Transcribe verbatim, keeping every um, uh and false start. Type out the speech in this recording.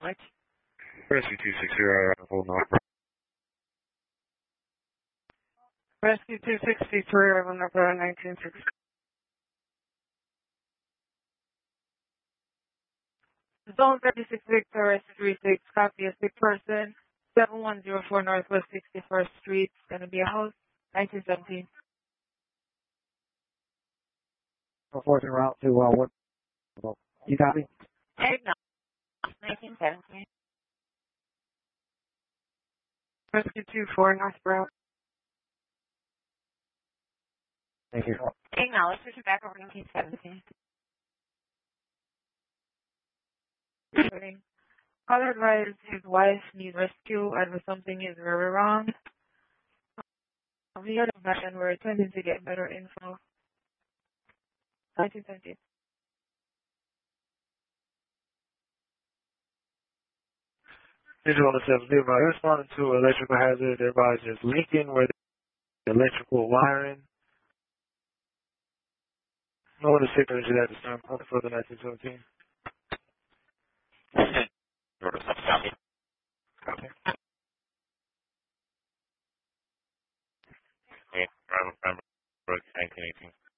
What? Rescue two six zero, hold on. Rescue two sixty-three, Urban Number nineteen sixty. Zone thirty-six Victor, rescue three six, copy a sick person, seven one zero four Northwest sixty-first Street, it's going to be a house, nineteen seventeen. Fourth and route to, uh, what? You copy? Eight, no. nineteen seventeen. Rescue two four, Northborough. Thank you. Acknowledge, push it back over nineteen seventeen. Caller advised his wife needs rescue and something is very wrong. We got a back and we're attempting to get better info. nineteen seventeen. Visual themselves nearby responding to electrical hazard. Everybody's just leaking where the electrical wiring. No one is sick or injured at this time. Hold for the nineteen seventeen. Copy. Copy. Okay, Bravo, Bravo, nineteen eighteen.